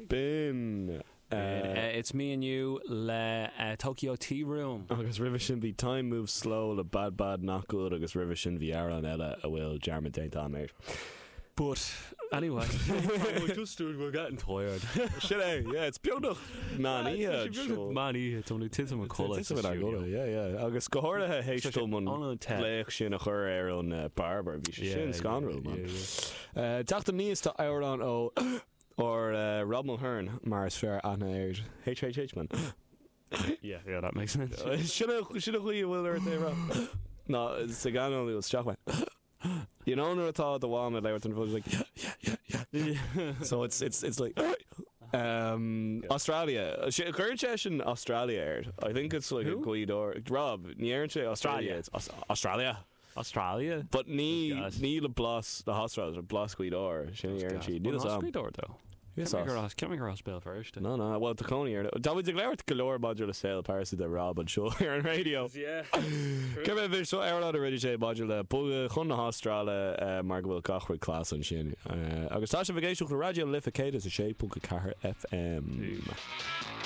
Bin. It's me and you le Tokyo Tea Room. Agus river sin bhí time moves slow le bad not good agus river sin bhí ar an eile a bhfuil Jarman daint an éir. But anyway, we're getting tired. Yeah, it's beautiful. Mani, Mani, Tony Tinsam and Cola. Yeah. Agus gohortha heistelman léich sin a chur ar an barber. Bhí sin scanril, man. Tachtam níos tá áran ó or Rob Mulhern, Mars Fair Anna Aird. HHH, man. Yeah, that makes sense. Should have will or there, Rob? No, Sagano was shocked. You know, when I thought the one that Everton was like, yeah. So it's like Australia. Current session Australia. I think it's like Who? a Guidor. Rob, near Australia. It's Australia. But ni le blas the hospital blas Guidor. Shiny Erchi. Ni the Guidor though. Can we cross Bill first? No. Well, the Coney here. David declared with galore module sale Paris the Rob and show here on radio. Yeah. Come on, so Airlot already say module. Bug Chun Australia. Mark will Cochwood class on Shin. Augustasha Vacation Radio Lificated as a shape. Punk Car FM.